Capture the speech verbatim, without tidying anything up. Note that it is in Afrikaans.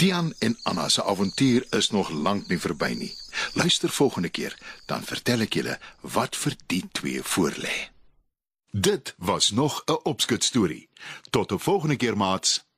Tiaan en Anna se avontuur is nog lank nie verby nie. Luister volgende keer, dan vertel ek julle wat vir die twee voorlê. Dit was nog 'n opskut storie. Tot 'n volgende keer, maats.